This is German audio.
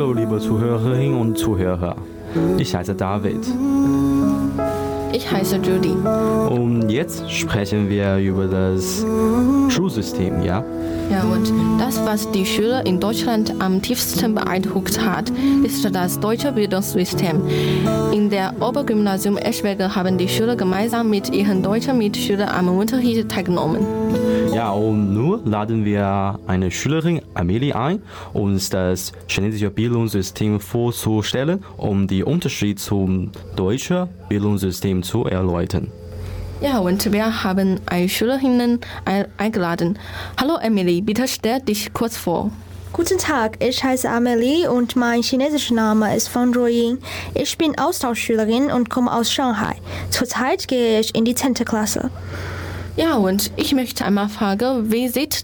Hallo liebe Zuhörerinnen und Zuhörer, ich heiße David. Ich heiße Judy. Und jetzt sprechen wir über das Schulsystem, ja? Ja, und das, was die Schüler in Deutschland am tiefsten beeindruckt hat, ist das deutsche Bildungssystem. In der Obergymnasium Eschwege haben die Schüler gemeinsam mit ihren deutschen Mitschülern am Unterricht teilgenommen. Ja, und nun laden wir eine Schülerin, Amelie, ein, uns das chinesische Bildungssystem vorzustellen, um den Unterschied zum deutschen Bildungssystem zu erläutern. Ja, und wir haben eine Schülerin eingeladen. Hallo Emily, bitte stell dich kurz vor. Guten Tag, ich heiße Amelie und mein chinesischer Name ist Fang Zhuoying. Ich bin Austauschschülerin und komme aus Shanghai. Zurzeit gehe ich in die 10. Klasse. Ja, und ich möchte einmal fragen, wie sieht